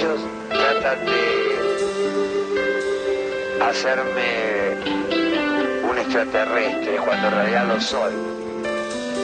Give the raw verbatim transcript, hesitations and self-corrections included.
ellos tratan de hacerme un extraterrestre cuando en realidad lo soy.